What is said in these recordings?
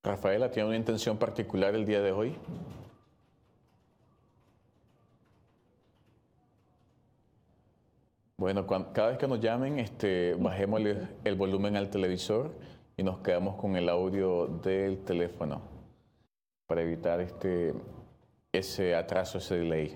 Rafaela, ¿tiene una intención particular el día de hoy? Bueno, cada vez que nos llamen, bajemos el volumen al televisor y nos quedamos con el audio del teléfono para evitar ese atraso, ese delay.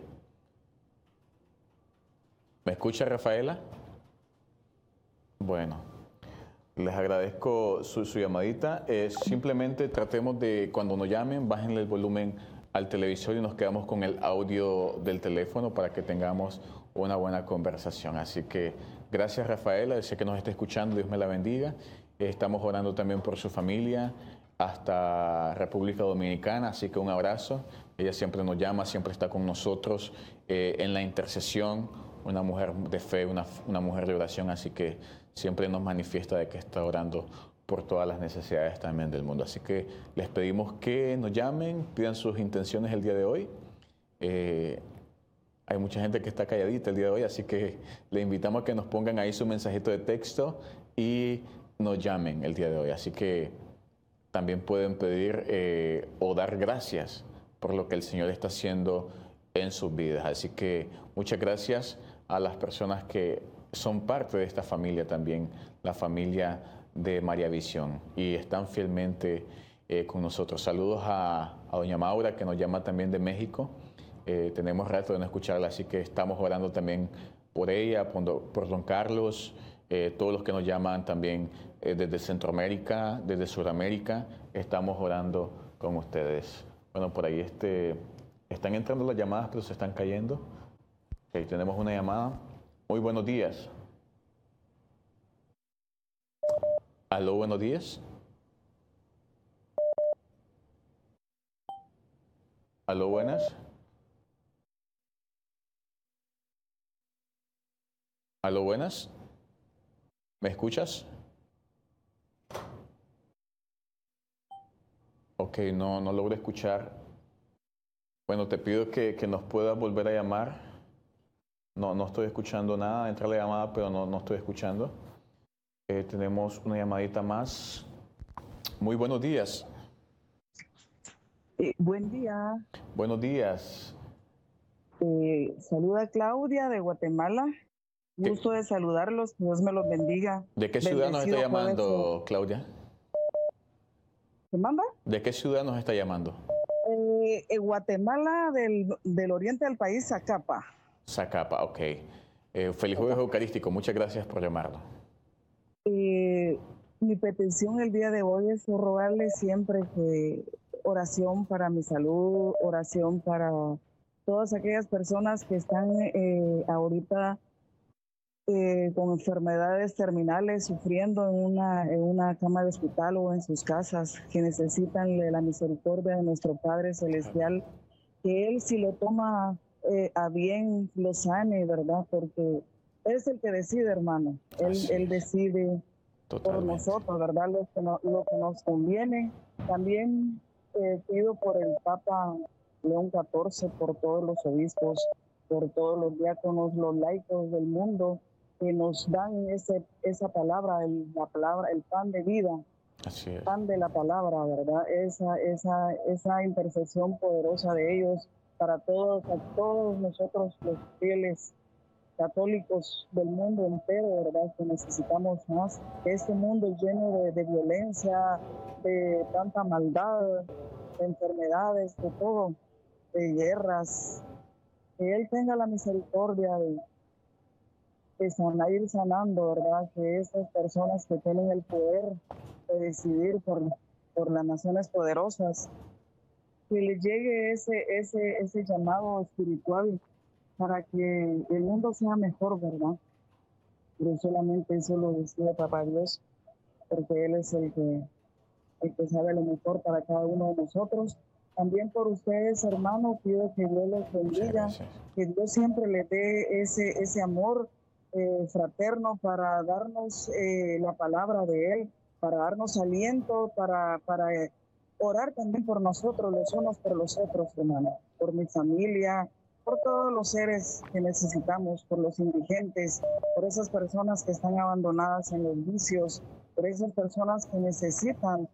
¿Me escucha, Rafaela? Bueno, les agradezco su llamadita. Simplemente tratemos de, cuando nos llamen, bájenle el volumen al televisor y nos quedamos con el audio del teléfono para que tengamos una buena conversación. Así que gracias, Rafaela. Sé que nos está escuchando. Dios me la bendiga. Estamos orando también por su familia hasta República Dominicana. Así que un abrazo. Ella siempre nos llama, siempre está con nosotros en la intercesión. Una mujer de fe, una mujer de oración. Así que siempre nos manifiesta de que está orando por todas las necesidades también del mundo. Así que les pedimos que nos llamen, pidan sus intenciones el día de hoy. Hay mucha gente que está calladita el día de hoy, así que le invitamos a que nos pongan ahí su mensajito de texto y nos llamen el día de hoy. Así que también pueden pedir o dar gracias por lo que el Señor está haciendo en sus vidas. Así que muchas gracias a las personas que son parte de esta familia también, la familia de María Visión, y están fielmente con nosotros. Saludos a doña Maura, que nos llama también de México. Tenemos rato de no escucharla, así que estamos orando también por ella, por don Carlos, todos los que nos llaman también desde Centroamérica, desde Sudamérica, estamos orando con ustedes. Bueno, por ahí están entrando las llamadas, pero se están cayendo. Okay, tenemos una llamada. Muy buenos días. Aló, buenos días. Aló, buenas. Aló, buenas. ¿Me escuchas? Ok, no logro escuchar. Bueno, te pido que nos puedas volver a llamar. No estoy escuchando nada. Entra la llamada, pero no estoy escuchando. Tenemos una llamadita más. Muy buenos días. Buen día. Buenos días. Saluda Claudia de Guatemala. Gusto de saludarlos. Dios me los bendiga. ¿De qué ciudad nos está llamando, Claudia? ¿Se manda? ¿De qué ciudad nos está llamando? Guatemala, del oriente del país, Zacapa. Zacapa, ok. Feliz Jueves Eucarístico. Muchas gracias por llamarnos. Mi petición el día de hoy es rogarle siempre que oración para mi salud, oración para todas aquellas personas que están ahorita con enfermedades terminales, sufriendo en una cama de hospital o en sus casas, que necesitan de la misericordia de nuestro Padre Celestial, que Él, si lo toma a bien, lo sane, ¿verdad? Porque es el que decide, hermano. Él decide por nosotros, ¿verdad? Lo que nos conviene. También pido por el Papa León XIV, por todos los obispos, por todos los diáconos, los laicos del mundo, que nos dan esa palabra, el pan de vida, Así es. Pan de la palabra, ¿verdad? Esa intercesión poderosa de ellos para todos nosotros los fieles católicos del mundo entero, ¿verdad? Que necesitamos más. Este mundo es lleno de violencia, de tanta maldad, de enfermedades, de todo, de guerras. Que Él tenga la misericordia de ir sanando, ¿verdad? Que esas personas que tienen el poder de decidir por las naciones poderosas, que les llegue ese llamado espiritual para que el mundo sea mejor, ¿verdad? Pero solamente eso lo decide Papá Dios, porque Él es el que sabe lo mejor para cada uno de nosotros. También por ustedes, hermanos, pido que Dios los bendiga, que Dios siempre les dé ese amor fraterno para darnos la palabra de Él, para darnos aliento, para orar también por nosotros, los unos por los otros, hermano, por mi familia, por todos los seres que necesitamos, por los indigentes, por esas personas que están abandonadas en los vicios, por esas personas que necesitan